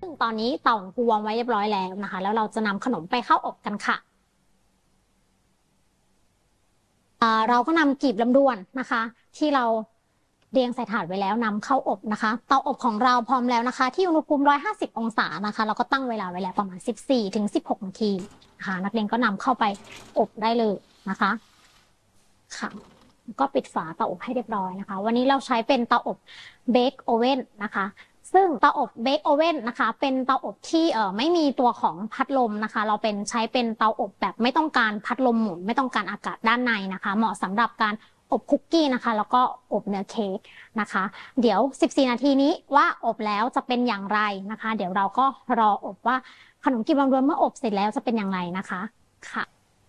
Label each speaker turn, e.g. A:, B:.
A: ซึ่งตอนนี้เตาของครูวางไว้เรียบร้อยแล้วนะคะแล้วเราจะนำขนมไปเข้าอบกันค่ะเราก็นำกลีบลำดวนนะคะที่เราเรียงใส่ถาดไว้แล้วนำเข้าอบนะคะเตาอบของเราพร้อมแล้วนะคะที่อุณหภูมิ150องศานะคะเราก็ตั้งเวลาไว้แล้วประมาณ14 ถึง 16นาทีนะคะนักเรียนก็นำเข้าไปอบได้เลยนะคะค่ะก็ปิดฝาเตาอบให้เรียบร้อยนะคะวันนี้เราใช้เป็นเตาอบเบคโอเว่นนะคะซึ่งเตาอบเบคโอเว่นนะคะเป็นเตาอบที่ไม่มีตัวของพัดลมนะคะเราใช้เป็นเตาอบแบบไม่ต้องการพัดลมหมุนไม่ต้องการอากาศด้านในนะคะเหมาะสำหรับการอบคุกกี้นะคะแล้วก็อบเนื้อเค้กนะคะเดี๋ยว14นาทีนี้ว่าอบแล้วจะเป็นอย่างไรนะคะเดี๋ยวเราก็รออบว่าขนมจีบลำดวนเมื่ออบเสร็จแล้วจะเป็นอย่างไรนะคะค่ะ